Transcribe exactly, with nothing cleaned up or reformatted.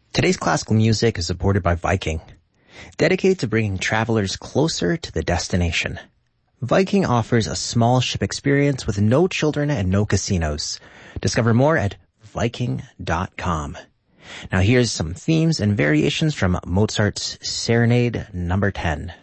Today's classical music is supported by Viking, dedicated to bringing travelers closer to the destination. Viking offers a small ship experience with no children and no casinos. Discover more at Viking dot com. Now here's some themes and variations from Mozart's Serenade number ten.